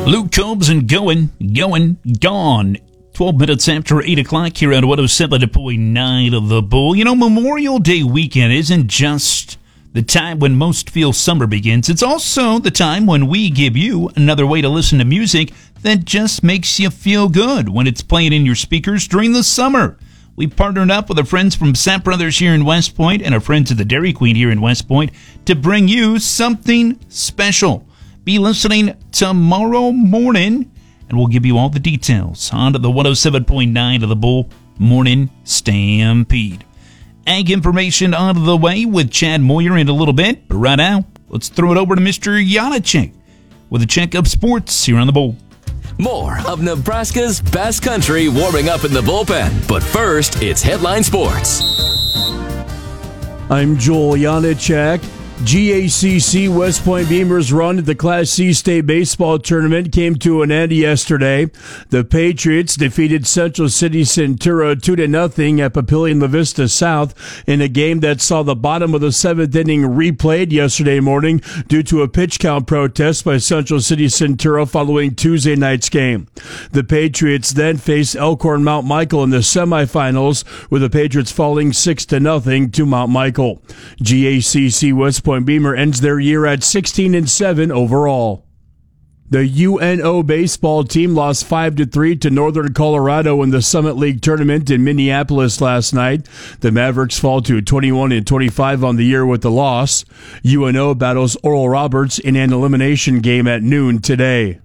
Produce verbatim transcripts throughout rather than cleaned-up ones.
Luke Combs and going, going, gone. twelve minutes after eight o'clock here at one oh seven point nine of the Bull. You know, Memorial Day weekend isn't just the time when most feel summer begins. It's also the time when we give you another way to listen to music that just makes you feel good when it's playing in your speakers during the summer. We partnered up with our friends from Sapp Brothers here in West Point and our friends at the Dairy Queen here in West Point to bring you something special. Be listening tomorrow morning, and we'll give you all the details on to the one oh seven point nine of the Bull Morning Stampede. Ag information out of the way with Chad Moyer in a little bit, but right now, let's throw it over to Mister Janacek with a check of sports here on the Bull. More of Nebraska's best country warming up in the bullpen. But first, it's Headline Sports. I'm Joel Janacek. G A C C West Point Beamer's run at the Class C State Baseball Tournament came to an end yesterday. The Patriots defeated Central City Centura two to nothing at Papillion La Vista South in a game that saw the bottom of the seventh inning replayed yesterday morning due to a pitch count protest by Central City Centura following Tuesday night's game. The Patriots then faced Elkhorn Mount Michael in the semifinals, with the Patriots falling six to nothing to Mount Michael. G A C C West Point Beamer ends their year at sixteen and seven overall. The U N O baseball team lost five to three to Northern Colorado in the Summit League tournament in Minneapolis last night. The Mavericks fall to twenty-one and twenty-five on the year with the loss. U N O battles Oral Roberts in an elimination game at noon today.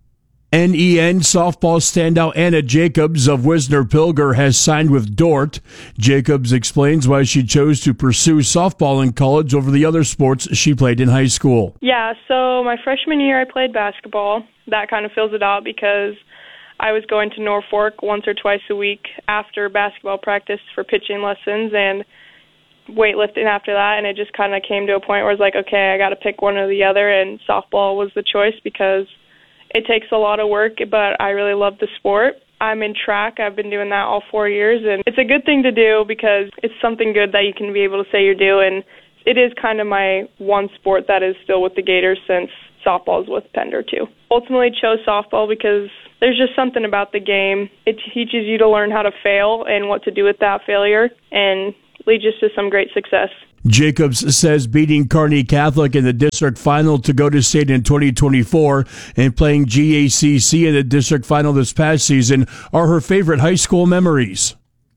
N E N softball standout Anna Jacobs of Wisner-Pilger has signed with Dordt. Jacobs explains why she chose to pursue softball in college over the other sports she played in high school. Yeah, so my freshman year I played basketball. That kind of fills it out because I was going to Norfolk once or twice a week after basketball practice for pitching lessons and weightlifting after that, and it just kind of came to a point where I was like, okay, I got to pick one or the other, and softball was the choice because it takes a lot of work, but I really love the sport. I'm in track. I've been doing that all four years, and it's a good thing to do because it's something good that you can be able to say you're doing. It is kind of my one sport that is still with the Gators since softball is with Pender, too. Ultimately chose softball because there's just something about the game. It teaches you to learn how to fail and what to do with that failure, and leads us to some great success. Jacobs says beating Kearney Catholic in the district final to go to state in twenty twenty-four and playing G A C C in the district final this past season are her favorite high school memories.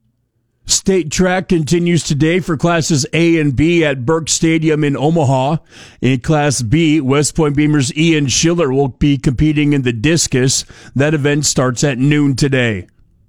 State track continues today for classes A and B at Burke Stadium in Omaha. In Class B, West Point Beamer's Ian Schiller will be competing in the discus. That event starts at noon today.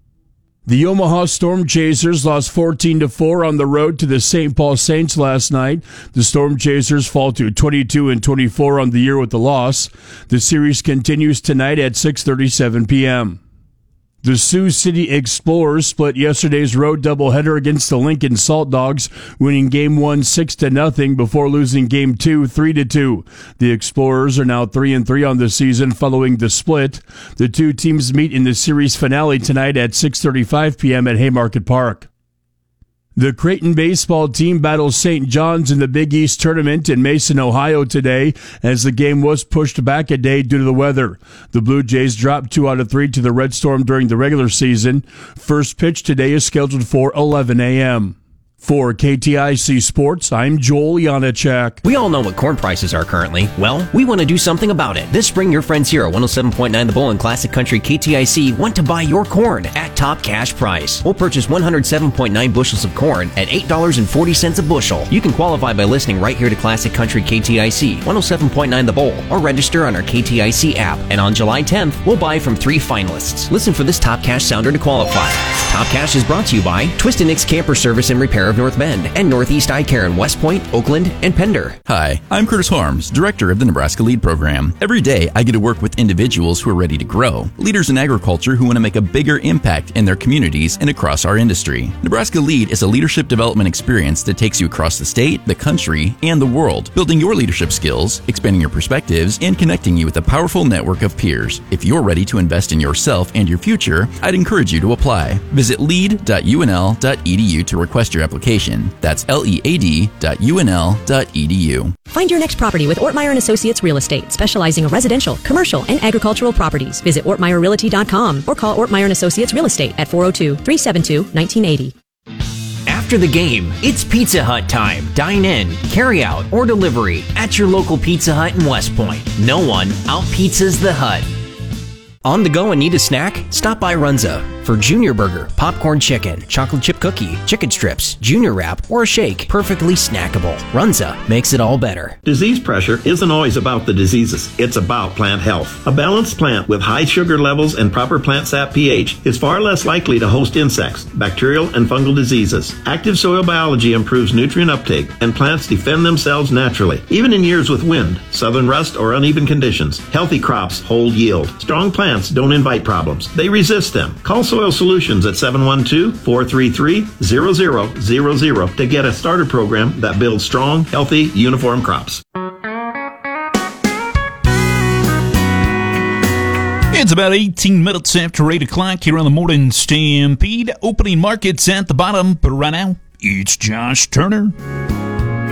The Omaha Storm Chasers lost fourteen to four on the road to the Saint Paul Saints last night. The Storm Chasers fall to twenty-two and twenty-four on the year with the loss. The series continues tonight at six thirty-seven p.m. The Sioux City Explorers split yesterday's road doubleheader against the Lincoln Salt Dogs, winning Game one six to nothing before losing Game two three to two. The Explorers are now three and three on the season following the split. The two teams meet in the series finale tonight at six thirty-five p.m. at Haymarket Park. The Creighton baseball team battles Saint John's in the Big East tournament in Mason, Ohio today, as the game was pushed back a day due to the weather. The Blue Jays dropped two out of three to the Red Storm during the regular season. First pitch today is scheduled for eleven a.m. For K T I C Sports, I'm Joel Janacek. We all know what corn prices are currently. Well, we want to do something about it. This spring, your friends here at one oh seven point nine The Bull and Classic Country K T I C want to buy your corn at top cash price. We'll purchase one hundred seven point nine bushels of corn at eight dollars and forty cents a bushel. You can qualify by listening right here to Classic Country K T I C, one oh seven point nine The Bull, or register on our K T I C app. And on July tenth, we'll buy from three finalists. Listen for this top cash sounder to qualify. Top Cash is brought to you by Twist and Nix Camper Service and Repair of North Bend and Northeast Eye Care in West Point, Oakland, and Pender. Hi, I'm Curtis Harms, Director of the Nebraska LEAD Program. Every day, I get to work with individuals who are ready to grow, leaders in agriculture who want to make a bigger impact in their communities and across our industry. Nebraska LEAD is a leadership development experience that takes you across the state, the country, and the world, building your leadership skills, expanding your perspectives, and connecting you with a powerful network of peers. If you're ready to invest in yourself and your future, I'd encourage you to apply. Visit lead dot u n l dot e d u to request your application. application. That's lead dot u n l dot e d u. Find your next property with Ortmeyer and Associates Real Estate, specializing in residential, commercial, and agricultural properties. Visit ortmeyer realty dot com or call Ortmeyer and Associates Real Estate at four oh two, three seven two, one nine eight oh. After the game, it's Pizza Hut time. Dine in, carry out, or delivery at your local Pizza Hut in West Point. No one out-pizzas the Hut. On the go and need a snack? Stop by Runza for Junior Burger, popcorn chicken, chocolate chip cookie, chicken strips, Junior Wrap, or a shake. Perfectly snackable. Runza makes it all better. Disease pressure isn't always about the diseases. It's about plant health. A balanced plant with high sugar levels and proper plant sap pH is far less likely to host insects, bacterial, and fungal diseases. Active soil biology improves nutrient uptake, and plants defend themselves naturally. Even in years with wind, southern rust, or uneven conditions, healthy crops hold yield. Strong plants don't invite problems. They resist them. Call Soil Solutions at seven one two, four three three, zero zero zero zero to get a starter program that builds strong, healthy, uniform crops. It's about eighteen minutes after eight o'clock here on the Morning Stampede. Opening markets at the bottom, but right now, it's Josh Turner.